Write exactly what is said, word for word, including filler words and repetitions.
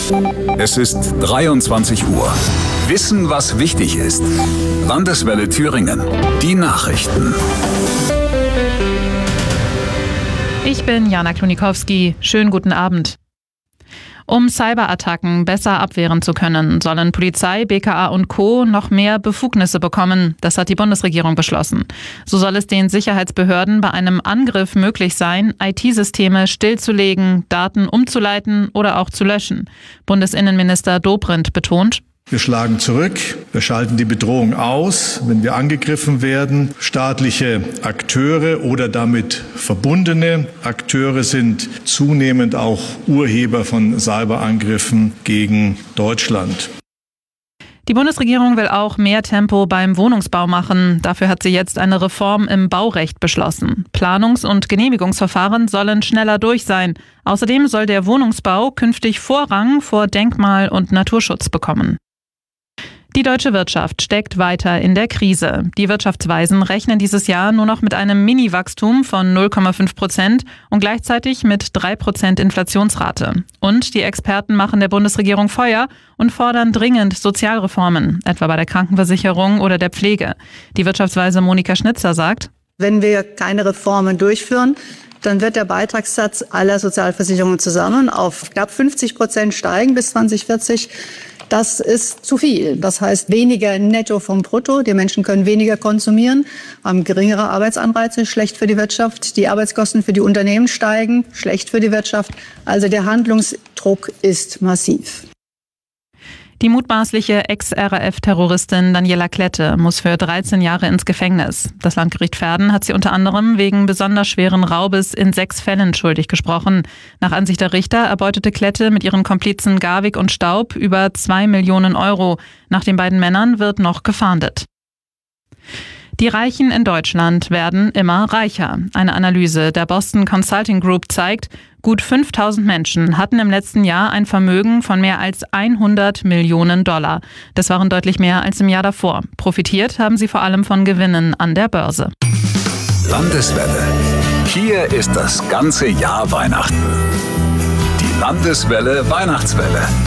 Es ist dreiundzwanzig Uhr. Wissen, was wichtig ist. Landeswelle Thüringen. Die Nachrichten. Ich bin Jana Klonikowski. Schönen guten Abend. Um Cyberattacken besser abwehren zu können, sollen Polizei, B K A und Co. noch mehr Befugnisse bekommen. Das hat die Bundesregierung beschlossen. So soll es den Sicherheitsbehörden bei einem Angriff möglich sein, I T-Systeme stillzulegen, Daten umzuleiten oder auch zu löschen. Bundesinnenminister Dobrindt betont: Wir schlagen zurück, wir schalten die Bedrohung aus, wenn wir angegriffen werden. Staatliche Akteure oder damit verbundene Akteure sind zunehmend auch Urheber von Cyberangriffen gegen Deutschland. Die Bundesregierung will auch mehr Tempo beim Wohnungsbau machen. Dafür hat sie jetzt eine Reform im Baurecht beschlossen. Planungs- und Genehmigungsverfahren sollen schneller durch sein. Außerdem soll der Wohnungsbau künftig Vorrang vor Denkmal- und Naturschutz bekommen. Die deutsche Wirtschaft steckt weiter in der Krise. Die Wirtschaftsweisen rechnen dieses Jahr nur noch mit einem Mini-Wachstum von null Komma fünf Prozent und gleichzeitig mit drei Prozent Inflationsrate. Und die Experten machen der Bundesregierung Feuer und fordern dringend Sozialreformen, etwa bei der Krankenversicherung oder der Pflege. Die Wirtschaftsweise Monika Schnitzer sagt: Wenn wir keine Reformen durchführen, dann wird der Beitragssatz aller Sozialversicherungen zusammen auf knapp fünfzig Prozent steigen bis zwanzig vierzig. Das ist zu viel. Das heißt weniger Netto vom Brutto. Die Menschen können weniger konsumieren, haben geringere Arbeitsanreize, schlecht für die Wirtschaft. Die Arbeitskosten für die Unternehmen steigen, schlecht für die Wirtschaft. Also der Handlungsdruck ist massiv. Die mutmaßliche Ex-R A F-Terroristin Daniela Klette muss für dreizehn Jahre ins Gefängnis. Das Landgericht Verden hat sie unter anderem wegen besonders schweren Raubes in sechs Fällen schuldig gesprochen. Nach Ansicht der Richter erbeutete Klette mit ihren Komplizen Garwig und Staub über zwei Millionen Euro. Nach den beiden Männern wird noch gefahndet. Die Reichen in Deutschland werden immer reicher. Eine Analyse der Boston Consulting Group zeigt, gut fünftausend Menschen hatten im letzten Jahr ein Vermögen von mehr als hundert Millionen Dollar. Das waren deutlich mehr als im Jahr davor. Profitiert haben sie vor allem von Gewinnen an der Börse. Landeswelle. Hier ist das ganze Jahr Weihnachten. Die Landeswelle Weihnachtswelle.